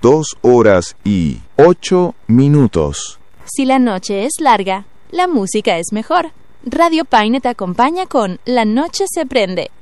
2:08. Si la noche es larga, la música es mejor. Radio Paine te acompaña con La Noche se prende.